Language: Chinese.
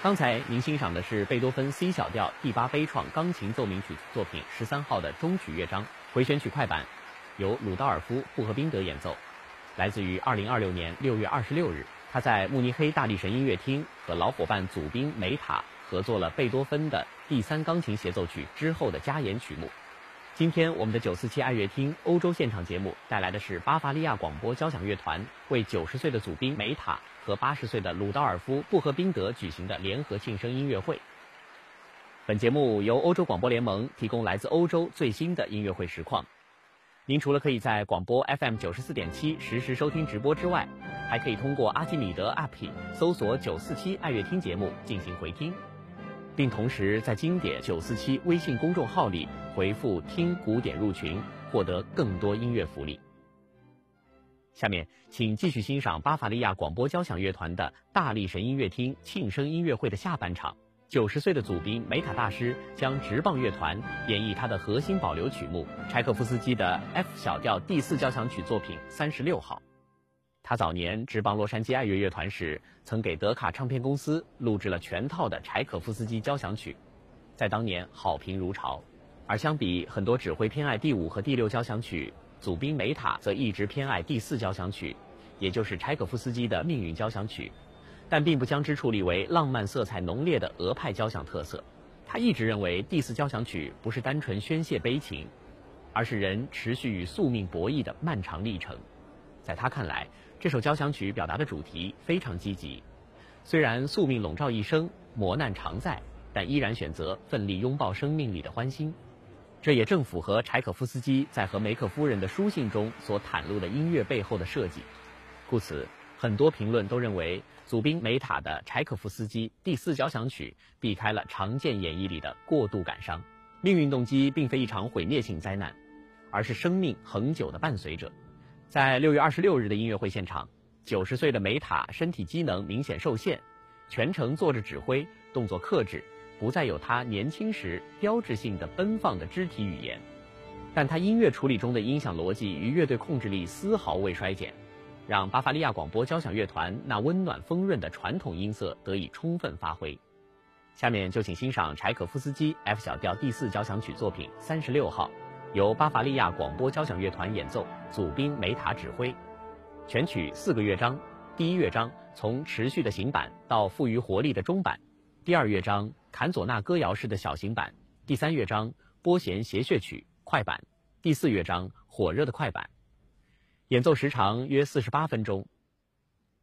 刚才您欣赏的是贝多芬 C 小调第8悲怆钢琴奏鸣曲作品13号的中曲乐章，回旋曲快板，由鲁道尔夫·布赫宾德演奏，来自于2026年6月26日。他在慕尼黑大力神音乐厅和老伙伴祖宾梅塔合作了贝多芬的第3钢琴协奏曲之后的加演曲目。今天我们的947爱乐厅欧洲现场节目带来的是巴伐利亚广播交响乐团为90岁的祖宾梅塔和80岁的鲁道尔夫·布赫宾德举行的联合庆生音乐会。本节目由欧洲广播联盟提供来自欧洲最新的音乐会实况。您除了可以在广播 FM 94.7实时收听直播之外，还可以通过阿基米德 APP 搜索947爱乐厅节目进行回听，并同时在经典947微信公众号里回复听古典入群，获得更多音乐福利。下面请继续欣赏巴伐利亚广播交响乐团的大力神音乐厅庆生音乐会的下半场。90岁的祖宾梅塔大师将直棒乐团演绎他的核心保留曲目柴可夫斯基的 F 小调第4交响曲作品36号。他早年执棒洛杉矶爱乐乐团时，曾给德卡唱片公司录制了全套的柴可夫斯基交响曲，在当年好评如潮。而相比很多只会偏爱第5和第6交响曲，祖宾梅塔则一直偏爱第4交响曲，也就是柴可夫斯基的命运交响曲，但并不将之处理为浪漫色彩浓烈的俄派交响特色。他一直认为第4交响曲不是单纯宣泄悲情，而是人持续与宿命博弈的漫长历程。在他看来，这首交响曲表达的主题非常积极，虽然宿命笼罩一生，磨难常在，但依然选择奋力拥抱生命里的欢欣。这也正符合柴可夫斯基在和梅克夫人的书信中所袒露的音乐背后的设计。故此，很多评论都认为祖宾梅塔的柴可夫斯基第4交响曲避开了常见演绎里的过度感伤。命运动机并非一场毁灭性灾难，而是生命恒久的伴随者。在6月26日的音乐会现场，90岁的梅塔身体机能明显受限，全程坐着指挥，动作克制，不再有他年轻时标志性的奔放的肢体语言。但他音乐处理中的音响逻辑与乐队控制力丝毫未衰减，让巴伐利亚广播交响乐团那温暖丰润的传统音色得以充分发挥。下面就请欣赏柴可夫斯基 F 小调第4交响曲作品36号，由巴伐利亚广播交响乐团演奏，祖宾梅塔指挥。全曲4个乐章，第1乐章从持续的行板到富于活力的中板，第2乐章坎佐纳歌谣式的小行板，第3乐章拨弦谐谑曲快板，第4乐章火热的快板。演奏时长约48分钟，